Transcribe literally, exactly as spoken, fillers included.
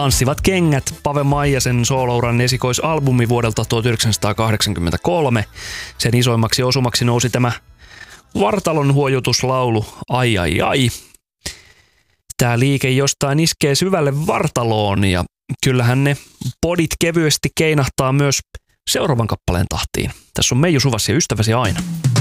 Tanssivat kengät, Pave Maijasen soolouran esikoisalbumi vuodelta tuhatyhdeksänsataakahdeksankymmentäkolme. Sen isoimmaksi osumaksi nousi tämä vartalon huojutuslaulu Ai ai ai. Tää liike jostain iskee syvälle vartaloon ja kyllähän ne podit kevyesti keinahtaa myös seuraavan kappaleen tahtiin. Tässä on Meiju Suvas ja ystäväsi aina.